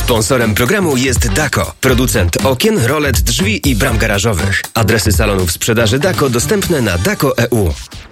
Sponsorem programu jest Dako, producent okien, rolet, drzwi i bram garażowych. Adresy salonów sprzedaży Dako dostępne na dako.eu.